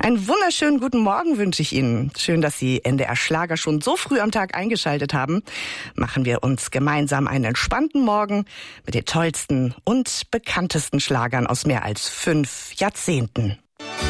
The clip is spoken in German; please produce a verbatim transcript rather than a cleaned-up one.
Einen wunderschönen guten Morgen wünsche ich Ihnen. Schön, dass Sie N D R Schlager schon so früh am Tag eingeschaltet haben. Machen wir uns gemeinsam einen entspannten Morgen mit den tollsten und bekanntesten Schlagern aus mehr als fünf Jahrzehnten.